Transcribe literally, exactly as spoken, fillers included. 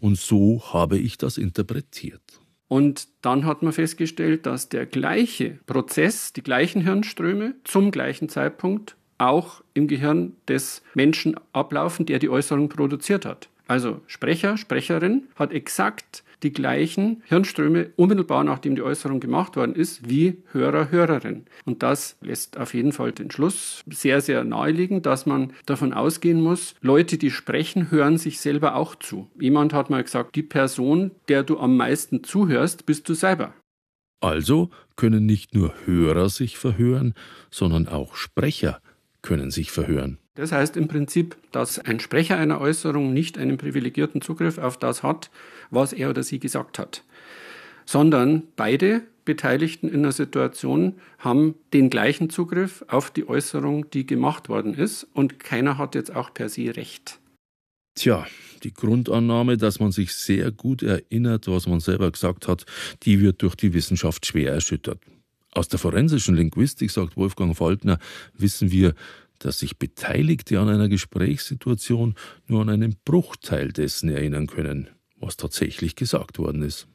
und so habe ich das interpretiert. Und dann hat man festgestellt, dass der gleiche Prozess, die gleichen Hirnströme zum gleichen Zeitpunkt auch im Gehirn des Menschen ablaufen, der die Äußerung produziert hat. Also Sprecher, Sprecherin hat exakt die gleichen Hirnströme unmittelbar nachdem die Äußerung gemacht worden ist, wie Hörer, Hörerin. Und das lässt auf jeden Fall den Schluss sehr, sehr naheliegen, dass man davon ausgehen muss, Leute, die sprechen, hören sich selber auch zu. Jemand hat mal gesagt, die Person, der du am meisten zuhörst, bist du selber. Also können nicht nur Hörer sich verhören, sondern auch Sprecher können sich verhören. Das heißt im Prinzip, dass ein Sprecher einer Äußerung nicht einen privilegierten Zugriff auf das hat, was er oder sie gesagt hat, sondern beide Beteiligten in der Situation haben den gleichen Zugriff auf die Äußerung, die gemacht worden ist, und keiner hat jetzt auch per se Recht. Tja, die Grundannahme, dass man sich sehr gut erinnert, was man selber gesagt hat, die wird durch die Wissenschaft schwer erschüttert. Aus der forensischen Linguistik, sagt Wolfgang Falkner, wissen wir, dass sich Beteiligte an einer Gesprächssituation nur an einen Bruchteil dessen erinnern können, was tatsächlich gesagt worden ist.